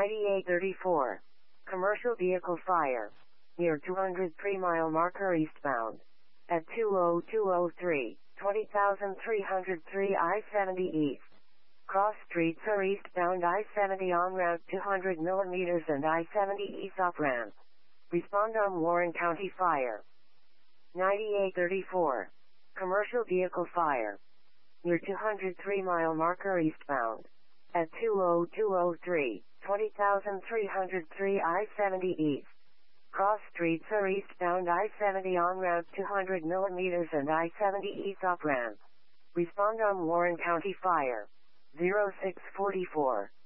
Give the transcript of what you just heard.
9834. Commercial vehicle fire. Near 203-mile marker eastbound. At 20203, 20,303 I-70 East. Cross streets are eastbound I-70 en route 200 millimeters and I-70 East off ramp. Respond on Warren County Fire. 9834. Commercial vehicle fire. Near 203-mile marker eastbound. At 20203, 20,303 I-70 East. Cross streets are eastbound I-70 en route 200 millimeters and I-70 East off ramp. Respond on Warren County Fire. 0644.